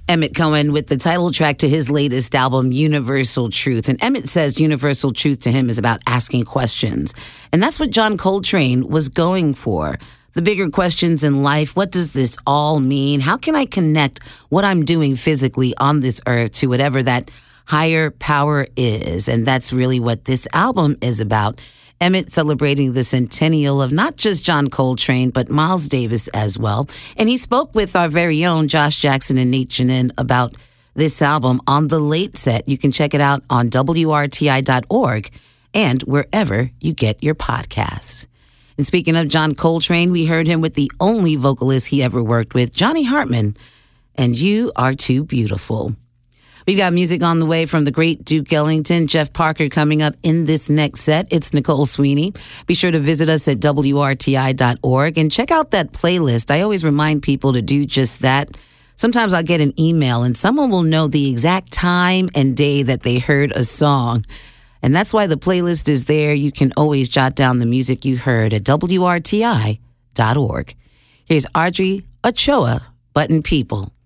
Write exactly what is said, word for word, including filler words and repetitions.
Emmett Cohen with the title track to his latest album, Universal Truth. And Emmett says universal truth to him is about asking questions. And that's what John Coltrane was going for. The bigger questions in life. What does this all mean? How can I connect what I'm doing physically on this earth to whatever that higher power is? And that's really what this album is about. Emmett celebrating the centennial of not just John Coltrane, but Miles Davis as well. And he spoke with our very own Josh Jackson and Nate Janin about this album on The Late Set. You can check it out on W R T I dot org and wherever you get your podcasts. And speaking of John Coltrane, we heard him with the only vocalist he ever worked with, Johnny Hartman, and You Are Too Beautiful. We've got music on the way from the great Duke Ellington, Jeff Parker coming up in this next set. It's Nicole Sweeney. Be sure to visit us at W R T I dot org and check out that playlist. I always remind people to do just that. Sometimes I'll get an email and someone will know the exact time and day that they heard a song. And that's why the playlist is there. You can always jot down the music you heard at W R T I dot org. Here's Audrey Ochoa, Button People.